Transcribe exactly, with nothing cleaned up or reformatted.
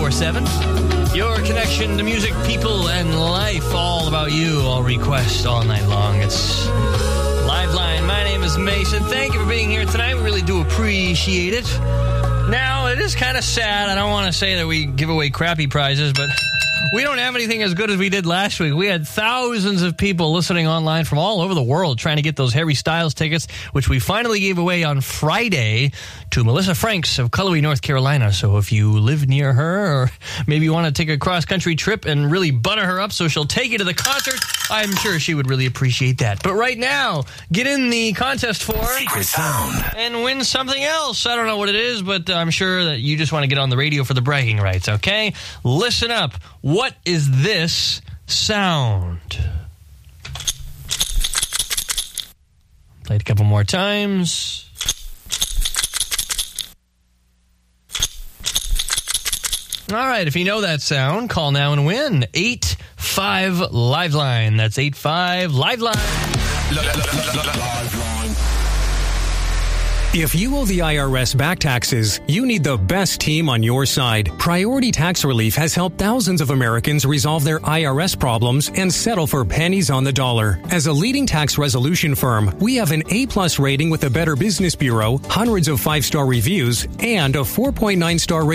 four seven. Your connection to music, people, and life. All about you. All requests all night long. It's Liveline. My name is Mason. Thank you for being here tonight. We really do appreciate it. Now, it is kind of sad. I don't want to say that we give away crappy prizes, but we don't have anything as good as we did last week. We had thousands of people listening online from all over the world trying to get those Harry Styles tickets, which we finally gave away on Friday to Melissa Franks of Cullowhee, North Carolina. So if you live near her, or maybe you want to take a cross-country trip and really butter her up so she'll take you to the concert, I'm sure she would really appreciate that. But right now, get in the contest for Secret Sound and win something else. I don't know what it is, but I'm sure that you just want to get on the radio for the bragging rights, okay? Listen up. What is this sound? Play it a couple more times. All right, if you know that sound, call now and win. eight five Liveline. That's eight five Liveline. If you owe the I R S back taxes, you need the best team on your side. Priority Tax Relief has helped thousands of Americans resolve their I R S problems and settle for pennies on the dollar. As a leading tax resolution firm, we have an A-plus rating with the Better Business Bureau, hundreds of five-star reviews, and a four point nine star rating